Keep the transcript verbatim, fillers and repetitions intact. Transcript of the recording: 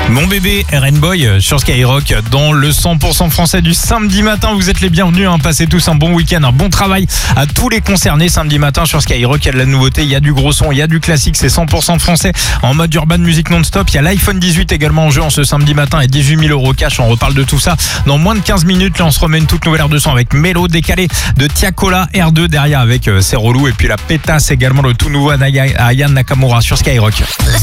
Mon bébé, R N Boy sur Skyrock dans le cent pour cent français du samedi matin. Vous êtes les bienvenus, hein. Passez tous un bon week-end, un bon travail à tous les concernés samedi matin sur Skyrock. Il y a de la nouveauté, il y a du gros son, il y a du classique, c'est cent pour cent français en mode urban music non-stop. Il y a l'iPhone dix-huit également en jeu en ce samedi matin et dix-huit mille euros cash. On reparle de tout ça dans moins de quinze minutes. Là, on se remet une toute nouvelle heure de son avec Mélo décalé de Tiakola, R deux derrière avec euh, C'est relou et puis la pétasse également, le tout nouveau Aya Nakamura sur Skyrock.